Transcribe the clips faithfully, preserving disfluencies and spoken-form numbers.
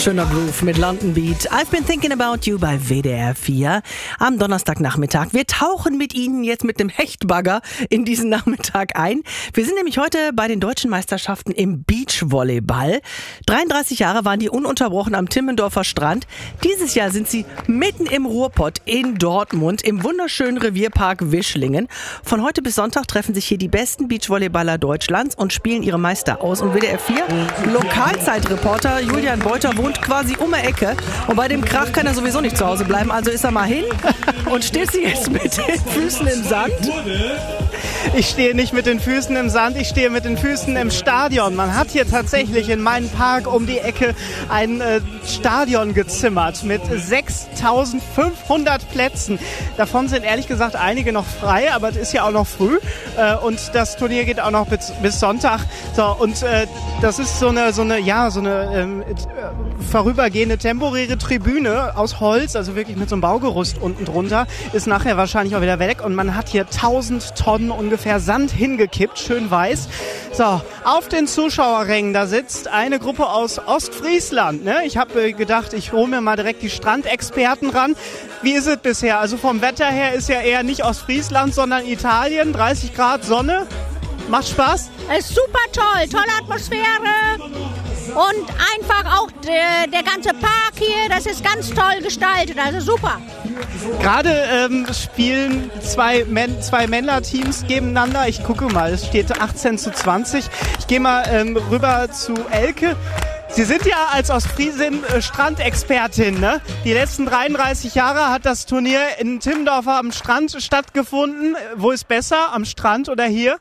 Schöner Groove mit London Beat. I've been thinking about you bei W D R vier am Donnerstagnachmittag. Wir tauchen mit Ihnen jetzt mit dem Hechtbagger in diesen Nachmittag ein. Wir sind nämlich heute bei den deutschen Meisterschaften im Beachvolleyball. dreiunddreißig Jahre waren die ununterbrochen am Timmendorfer Strand. Dieses Jahr sind sie mitten im Ruhrpott in Dortmund im wunderschönen Revierpark Wischlingen. Von heute bis Sonntag treffen sich hier die besten Beachvolleyballer Deutschlands und spielen ihre Meister aus. Und W D R vier Lokalzeitreporter Julian Beuter wohnt quasi um die Ecke. Und bei dem Krach kann er sowieso nicht zu Hause bleiben. Also ist er mal hin und steht sie jetzt mit den Füßen im Sand. Ich stehe nicht mit den Füßen im Sand, ich stehe mit den Füßen im Stadion. Man hat hier tatsächlich in meinem Park um die Ecke ein äh, Stadion gezimmert mit sechstausendfünfhundert Plätzen. Davon sind ehrlich gesagt einige noch frei, aber es ist ja auch noch früh äh, und das Turnier geht auch noch bis, bis Sonntag. So, und äh, das ist so eine, so eine, ja, so eine ähm, vorübergehende temporäre Tribüne aus Holz, also wirklich mit so einem Baugerüst unten drunter, ist nachher wahrscheinlich auch wieder weg und man hat hier tausend Tonnen ungefähr Sand hingekippt, schön weiß. So, auf den Zuschauerrängen, da sitzt eine Gruppe aus Ostfriesland. Ne? Ich habe äh, gedacht, ich hole mir mal direkt die Strandexperten ran. Wie ist es bisher? Also vom Wetter her ist ja eher nicht Ostfriesland, sondern Italien, dreißig Grad Sonne. Macht Spaß? Es ist super toll, tolle Atmosphäre und einfach auch der, der ganze Park hier, das ist ganz toll gestaltet, also super. Gerade ähm, spielen zwei, Män- zwei Männerteams gegeneinander. Ich gucke mal, es steht achtzehn zu zwanzig. Ich gehe mal ähm, rüber zu Elke. Sie sind ja als Ostfriesin äh, Strandexpertin, ne? Die letzten dreiunddreißig Jahre hat das Turnier in Timmendorfer am Strand stattgefunden. Wo ist besser, am Strand oder hier?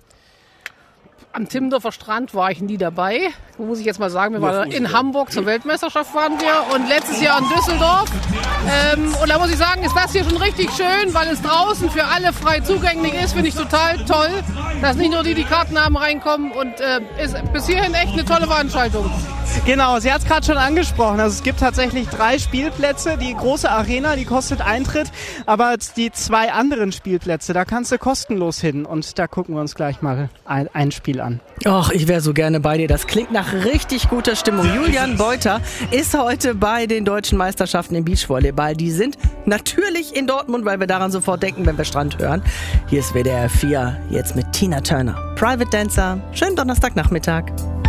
Am Timmendorfer Strand war ich nie dabei. Muss ich jetzt mal sagen, wir waren in Hamburg zur Weltmeisterschaft waren wir und letztes Jahr in Düsseldorf. Ähm, und da muss ich sagen, ist das hier schon richtig schön, weil es draußen für alle frei zugänglich ist. Finde ich total toll, dass nicht nur die, die Karten haben, reinkommen. Und äh, ist bis hierhin echt eine tolle Veranstaltung. Genau, sie hat es gerade schon angesprochen. Also es gibt tatsächlich drei Spielplätze. Die große Arena, die kostet Eintritt. Aber die zwei anderen Spielplätze, da kannst du kostenlos hin. Und da gucken wir uns gleich mal ein, ein Spiel an. Ach, ich wäre so gerne bei dir. Das klingt nach richtig guter Stimmung. Julian Beuter ist heute bei den deutschen Meisterschaften im Beachvolleyball. Die sind natürlich in Dortmund, weil wir daran sofort denken, wenn wir Strand hören. Hier ist W D R vier, jetzt mit Tina Turner. Private Dancer. Schönen Donnerstagnachmittag.